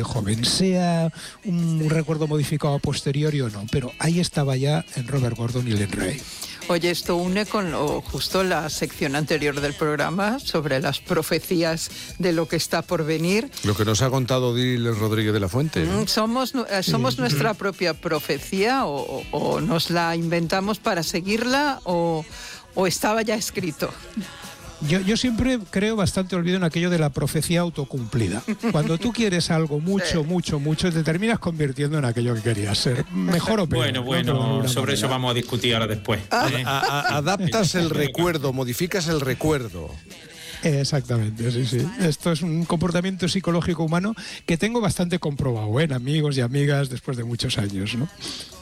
de joven, sea un recuerdo modificado a posteriori o no, pero ahí estaba ya en Robert Gordon y Lynn Ray. Oye, esto une con justo la sección anterior del programa sobre las profecías de lo que está por venir. Lo que nos ha contado Odile Rodríguez de la Fuente, ¿no? Somos nuestra propia profecía o nos la inventamos para seguirla o estaba ya escrito. Yo siempre creo bastante olvido en aquello de la profecía autocumplida. Cuando tú quieres algo mucho, te terminas convirtiendo en aquello que querías ser. Mejor o peor. Bueno, sobre eso vamos a discutir ahora después. Adaptas el recuerdo, modificas el recuerdo. Exactamente, sí. Esto es un comportamiento psicológico humano que tengo bastante comprobado en amigos y amigas después de muchos años, ¿no?